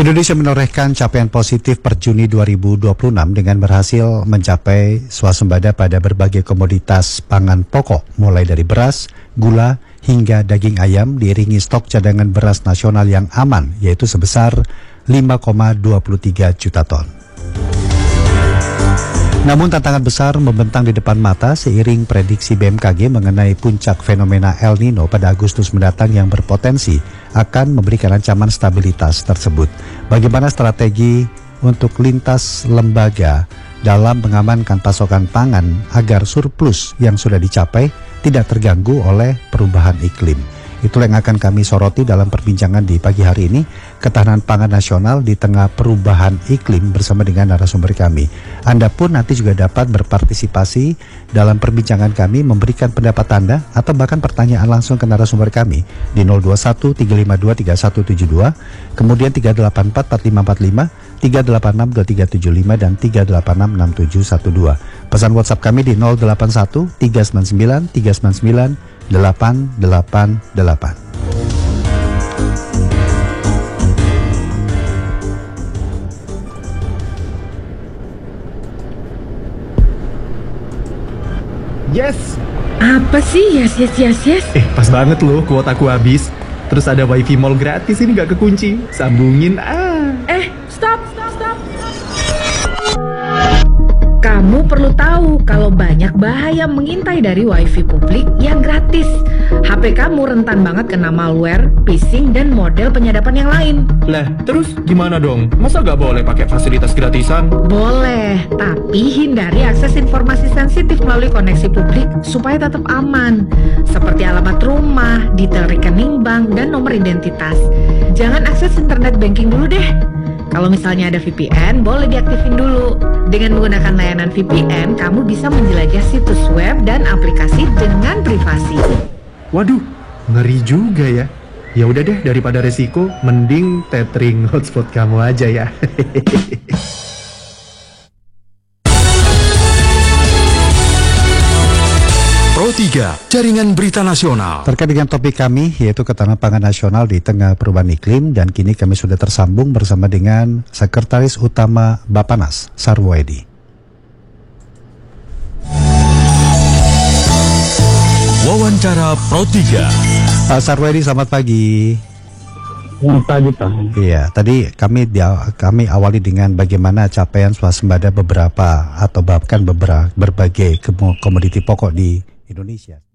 Indonesia menorehkan capaian positif per Juni 2026 dengan berhasil mencapai swasembada pada berbagai komoditas pangan pokok, mulai dari beras, gula, hingga daging ayam, diiringi stok cadangan beras nasional yang aman, yaitu sebesar 5,23 juta ton. Namun tantangan besar membentang di depan mata seiring prediksi BMKG mengenai puncak fenomena El Nino pada Agustus mendatang yang berpotensi akan memberikan ancaman stabilitas tersebut. Bagaimana strategi untuk lintas lembaga dalam mengamankan pasokan pangan agar surplus yang sudah dicapai tidak terganggu oleh perubahan iklim? Itulah yang akan kami soroti dalam perbincangan di pagi hari ini, ketahanan pangan nasional di tengah perubahan iklim bersama dengan narasumber kami. Anda pun nanti juga dapat berpartisipasi dalam perbincangan kami, memberikan pendapat Anda atau bahkan pertanyaan langsung ke narasumber kami di 021 352 3172, kemudian 384 4545, 386 2375 dan 386 6712. Pesan WhatsApp kami di 081 399 399 888. Yes. Apa sih yes? Pas banget loh, kuotaku habis. Terus ada wifi mall gratis, ini gak kekunci. Sambungin Stop. Kamu perlu tahu kalau banyak bahaya mengintai dari wifi publik yang gratis. HP kamu rentan banget kena malware, phishing, dan model penyadapan yang lain. Lah, terus gimana dong? Masa gak boleh pakai fasilitas gratisan? Boleh, tapi hindari akses informasi sensitif melalui koneksi publik supaya tetap aman. Seperti alamat rumah, detail rekening bank, dan nomor identitas. Jangan akses internet banking dulu deh. Kalau misalnya ada VPN, boleh diaktifin dulu. Dengan menggunakan layanan VPN, kamu bisa menjelajah situs web dan aplikasi dengan privasi. Waduh, ngeri juga ya. Ya udah deh, daripada resiko, mending tethering hotspot kamu aja ya. Pro 3, Jaringan Berita Nasional. Terkait dengan topik kami, yaitu ketahanan pangan nasional di tengah perubahan iklim, dan kini kami sudah tersambung bersama dengan Sekretaris Utama Bappenas, Sarwoedi. Wawancara Pro 3. Pak Sarwoedi, selamat pagi. Selamat pagi, Pak. Iya, tadi kami awali dengan bagaimana capaian swasembada beberapa atau bahkan berbagai komoditi pokok di Indonesia.